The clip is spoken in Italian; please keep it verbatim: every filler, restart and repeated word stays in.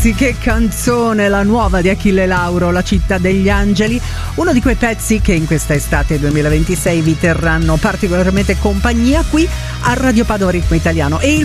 ragazzi, che canzone, la nuova di Achille Lauro, La città degli angeli, uno di quei pezzi che in questa estate duemilaventisei vi terranno particolarmente compagnia qui a Radio Padova Ritmo Italiano. E il